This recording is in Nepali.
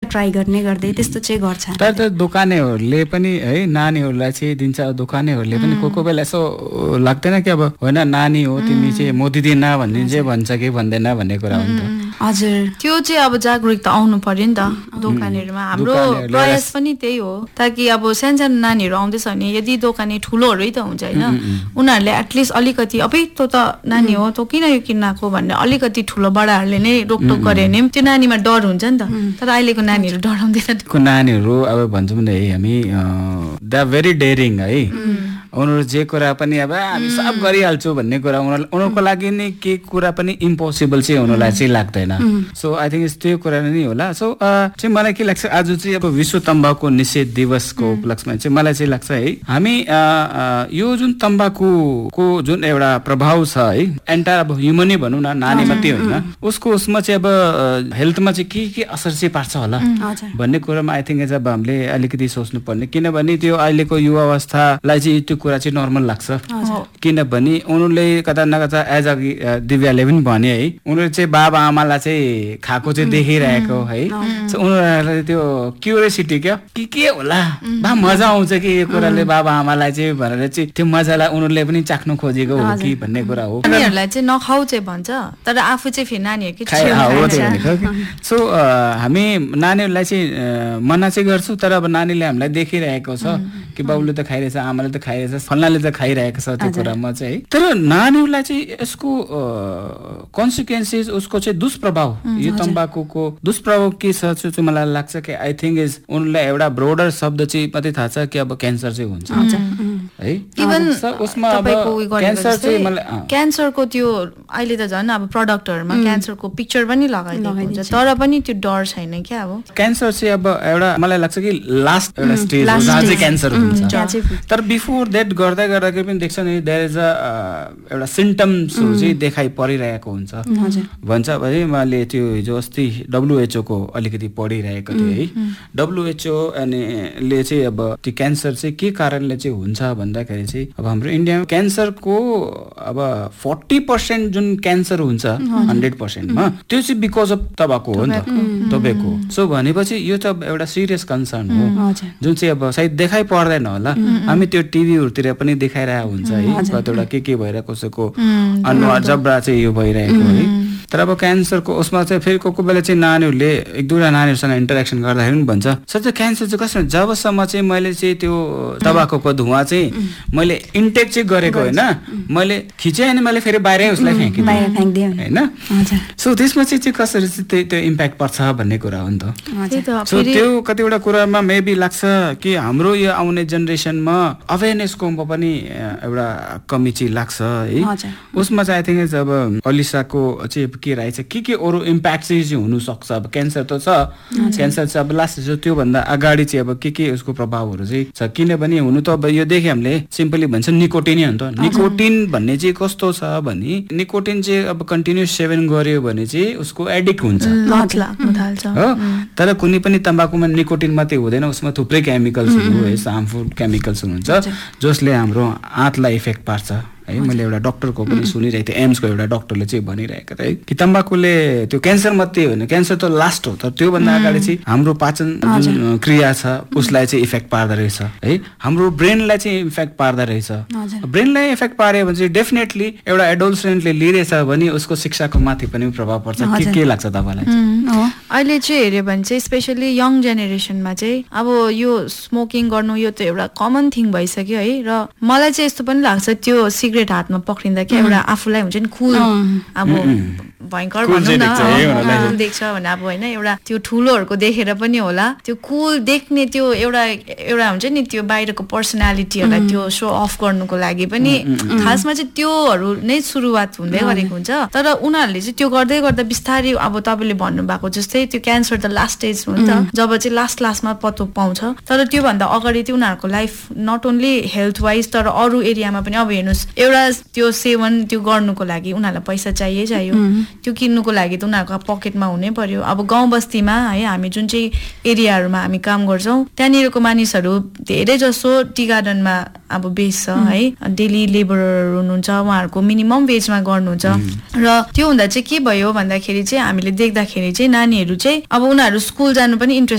ट्राई गर्ने गर्दै त्यस्तो चाहिँ गर्छ। तर दोकानेहरूले पनि है नानीहरूलाई चाहिँ दिन्छ, दोकानेहरूले पनि कोही बेला यसो लाग्दैन कि अब होइन नानी हो तिमी चाहिँ म दिदिन भन्ने चाहिँ भन्छ कि भन्दैन भन्ने कुरा हो नि त। हजुर त्यो चाहिँ अब जागरुकता आउनु पर्यो नि त दोकानेहरूमा। हाम्रो प्रयास पनि त्यही हो ताकि अब सानो नानीहरू आउँदैछ भने यदि दोकाने ठुलोहरू त हुन्छ होइन, उनीहरूले एटलिस्ट अलिकति अब त्यो त नानी हो त किन यो किन्नको भन्ने अलिकति ठुलो बडाहरूले नै रोकटोक गरे भने त्यो नानीमा डर हुन्छ नि त। तर अहिलेको नानीहरू डराउँदैन। नानीहरू अब भन्छौँ नि है हामी दे आर भेरी डेयरिङ है, उनीहरू जे कुरा पनि अब हामी सब गरिहाल्छौँ भन्ने कुरा उनीहरूको लागि नै के कुरा पनि इम्पोसिबल चाहिँ उनीहरूलाई चाहिँ लाग्दैन। सो आई थिङ्क त्यो कुरा नै होला। सो चाहिँ मलाई के लाग्छ आज चाहिँ अब विश्व तम्बाकु निषेध दिवसको उपलक्ष्यमा चाहिँ मलाई चाहिँ लाग्छ है हामी यो जुन तम्बाकुको जुन एउटा प्रभाव छ है एन्टायर अब ह्युमनै भनौँ न, नानी मात्रै होइन, उसमा चाहिँ अब हेल्थमा चाहिँ के असर चाहिँ पार्छ होला भन्ने कुरामा आई थिङ्क अब हामीले अलिकति सोच्नु पर्ने। किनभने त्यो अहिलेको युवा अवस्थालाई चाहिँ त्यो कुरा चाहिँ नर्मल लाग्छ। किनभने उनीहरूले कता न कता एज अ दिव्याले पनि भने है उनीहरूले चाहिँ बाबा आमालाई चाहिँ खाएको चाहिँ देखिरहेको है, उनीहरूलाई त्यो क्युरियोसिटी क्या के होला बा मजा आउँछ कि यो कुराले बाबा आमालाई चाहिँ भनेर चाहिँ त्यो मजालाई उनीहरूले पनि चाख्नु खोजेको हो कि भन्ने कुरा हो। नानीहरूलाई चाहिँ नखाऊ चाहिँ भन्छ तर आफू चाहिँ फेरि नानीहरूकै सो हामी नानीहरूलाई चाहिँ मना चाहिँ गर्छौँ तर अब नानीले हामीलाई देखिरहेको छ कि बाबुले त खाइरहेछ, आमाले त खाइरहेछ, फल्नाले त खाइरहेको छ त्यो कुरामा चाहिँ है। तर नानीहरूलाई चाहिँ यसको कन्सिक्वेन्सेस उसको चाहिँ दुष्प्रभाव यो तम्बाकुको दुष्प्रभाव के छ चाहिँ मलाई लाग्छ कि आई थिङ्क इज उनलाई एउटा ब्रोडर शब्द चाहिँ मात्रै थाहा छ कि अब क्यान्सर चाहिँ हुन्छ है। इभन उसमा अब क्यान्सर चाहिँ मलाई क्यान्सरको त्यो अहिले त झन् अब प्रडक्टहरूमा क्यान्सरको पिक्चर पनि लगाइदिएको हुन्छ तर पनि त्यो डर छैन क्या। अब क्यान्सर चाहिँ अब एउटा मलाई लाग्छ कि लास्ट एउटा स्टेज हो जहाँ चाहिँ क्यान्सर हुन्छ। तर बिफोर द्याट गर्दै गर्दाखेरि पनि देख्छ नि देयर इज एउटा सिम्टम्सहरू चाहिँ देखाइ परिरहेको हुन्छ भन्छ भने मैले त्यो हिजो अस्ति WHO को अलिकति पढिरहेको थिएँ है। WHO ले चाहिँ अब त्यो क्यान्सर चाहिँ के कारणले चाहिँ हुन्छ भन्दाखेरि चाहिँ अब हाम्रो इन्डियामा क्यान्सरको अब 40% जुन क्यान्सर हुन्छ 100% मा त्यो चाहिँ बिकज अफ तबाकु हो नि त, टोबेको। सो भनेपछि यो त एउटा सिरियस कन्सर्न हो जुन चाहिँ अब सायद देखाइ पर्दैन होला, हामी त्यो टिभीहरूतिर पनि देखाइरहेको हुन्छ है कतिवटा के भएर कसैको अनुहार जब्रा चाहिँ यो भइरहेको है। तर अब क्यान्सरको उसमा चाहिँ फेरि कोही बेला चाहिँ नानीहरूले एक दुईवटा नानीहरूसँग इन्टरेक्सन गर्दाखेरि पनि भन्छ सर त्यो क्यान्सर चाहिँ कसरी जबसम्म चाहिँ मैले चाहिँ त्यो तबाकुको धुवा चाहिँ मैले इन्टेक चाहिँ गरेको होइन, मैले खिचेँ अनि मैले फेरि बाहिरै उसलाई फ्याँकिदिएँ होइन। सो त्यसमा चाहिँ कसरी चाहिँ त्यो इम्प्याक्ट पर्छ भन्ने कुरा हो नि त। सो त्यो कतिवटा कुरामा मेबी लाग्छ कि हाम्रो यो आउने जेनेरेसनमा अवेरनेसको पनि एउटा कमी चाहिँ लाग्छ है। उसमा चाहिँ आई थिङ्क अब अलिसाको चाहिँ के रहेछ के अरू इम्प्याक्ट चाहिँ हुनु सक्छ। अब क्यान्सर त छ, क्यान्सर चाहिँ अब लास्ट त्यो भन्दा अगाडि चाहिँ अब के उसको प्रभावहरू चाहिँ छ। किनभने हुनु त अब यो देखेँ हामीले सिम्पली भन्छ निकोटिन हो नि त। निकोटिन भन्ने चाहिँ कस्तो छ भने निकोटिन चाहिँ अब कन्टिन्युस सेवन गर्यो भने चाहिँ उसको एडिक्ट हुन्छ हो। तर कुनै पनि तम्बाकुमा निकोटिन मात्रै हुँदैन, उसमा थुप्रै केमिकल्सहरू है, हार्मफुल केमिकल्स हुन्छ जसले हाम्रो आँतलाई इफेक्ट पार्छ है। मैले एउटा डक्टरको पनि सुनिरहेको थिएँ, एम्सको एउटा डक्टरले चाहिँ भनिरहेको थियो कि तम्बाकुले त्यो क्यान्सर मात्रै होइन, क्यान्सर त लास्ट हो तर त्योभन्दा अगाडि चाहिँ हाम्रो पाचन जुन क्रिया छ उसलाई चाहिँ इफेक्ट पार्दो रहेछ है, हाम्रो ब्रेनलाई चाहिँ इफेक्ट पार्दो रहेछ। ब्रेनलाई इफेक्ट पार्यो भने चाहिँ डेफिनेटली एउटा एडोलसेन्टले लिइरहेछ भने उसको शिक्षाको माथि पनि प्रभाव पर्छ। के लाग्छ तपाईँलाई? अहिले चाहिँ हेऱ्यो भने चाहिँ स्पेसली यङ जेनेरेसनमा चाहिँ अब यो स्मोकिङ गर्नु यो त एउटा कमन थिङ भइसक्यो है। र मलाई चाहिँ यस्तो पनि लाग्छ त्यो सिगरेट हातमा पक्रिँदा क्या एउटा आफूलाई हुन्छ नि कुल अब भयङ्कर भनौँ न देख्छ भने अब होइन एउटा त्यो ठुलोहरूको देखेर पनि होला त्यो कुल देख्ने त्यो एउटा हुन्छ नि त्यो बाहिरको पर्सनालिटीहरूलाई त्यो सो अफ गर्नुको लागि पनि खासमा चाहिँ त्योहरू नै सुरुवात हुँदै गरेको हुन्छ। तर उनीहरूले चाहिँ त्यो गर्दै गर्दा बिस्तारै अब तपाईँले भन्नुभएको जस्तै त्यो क्यान्सर त लास्ट स्टेज हो नि त, जब चाहिँ लास्टमा पत्तो पाउँछ। तर त्योभन्दा अगाडि चाहिँ उनीहरूको life not only health wise तर अरू एरियामा पनि अब हेर्नुहोस् एउटा त्यो सेवन त्यो गर्नुको लागि उनीहरूलाई पैसा चाहियो, त्यो किन्नुको लागि त उनीहरूको पकेटमा हुनै पर्यो। अब गाउँ बस्तीमा है हामी जुन चाहिँ एरियाहरूमा हामी काम गर्छौँ त्यहाँनिरको मानिसहरू धेरै जसो टी गार्डनमा अब बेच्छ है, डेली लेबरहरू हुनुहुन्छ उहाँहरूको मिनिमम वेजमा गर्नुहुन्छ। र त्यो हुँदा चाहिँ के भयो भन्दाखेरि चाहिँ हामीले देख्दाखेरि चाहिँ नानीहरू चाहिँ अब उनीहरू स्कुल जानु पनि इन्ट्रेस्ट